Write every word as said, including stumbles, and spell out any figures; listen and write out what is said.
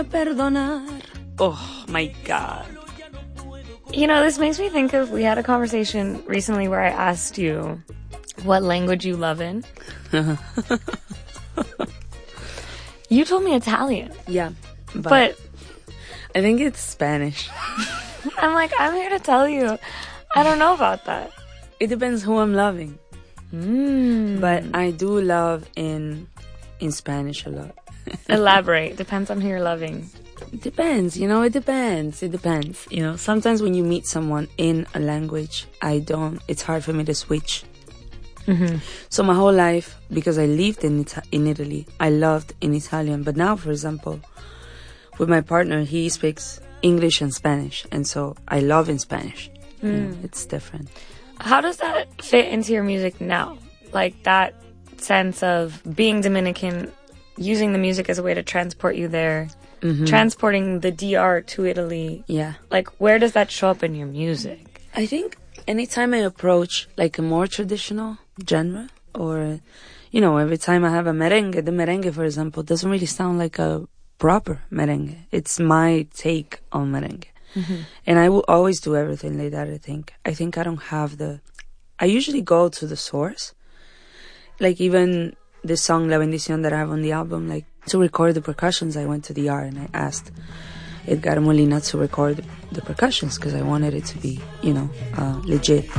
Perdonar. Oh my God. You know, this makes me think of, we had a conversation recently where I asked you what language you love in. You told me Italian. Yeah. But, But I think it's Spanish. I'm like, I'm here to tell you, I don't know about that. It depends who I'm loving. Mm. But I do love in in Spanish a lot. Elaborate. Depends on who you're loving. It depends, you know, it depends. It depends. You know, sometimes when you meet someone in a language, I don't, it's hard for me to switch. Mm-hmm. So my whole life, because I lived in Ita- in Italy, I loved in Italian. But now, for example, with my partner, he speaks English and Spanish. And so I love in Spanish. Mm. You know, it's different. How does that fit into your music now? Like that sense of being Dominican, using the music as a way to transport you there, mm-hmm. transporting the D R to Italy. Yeah. Like, where does that show up in your music? I think anytime I approach like a more traditional genre, or, you know, every time I have a merengue, the merengue, for example, doesn't really sound like a proper merengue. It's my take on merengue. Mm-hmm. And I will always do everything like that, I think. I think I don't have the... I usually go to the source. Like even the song La Bendición that I have on the album, like to record the percussions, I went to the R and I asked Edgar Molina to record the percussions because I wanted it to be, you know, uh, legit.